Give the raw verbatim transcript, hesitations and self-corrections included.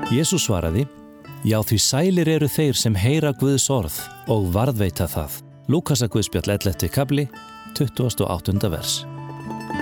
Jesús svaraði: Já, því sælir eru þeir sem heyra Guðs orð og varðveita það. Lúkasarguðspjall ellefti kafli, tuttugasta og áttunda vers.